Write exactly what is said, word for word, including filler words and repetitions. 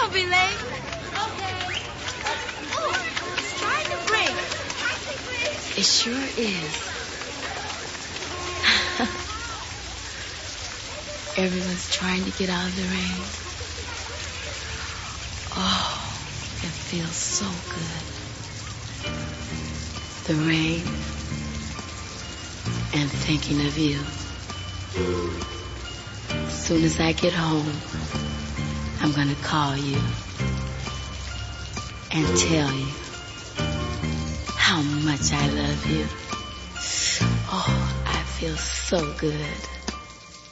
Don't be late. Okay. Oh, it's trying to break. It sure is. Everyone's trying to get out of the rain. Oh, it feels so good. The rain and thinking of you. As soon as I get home, I'm gonna call you and tell you how much I love you. Oh, I feel so good.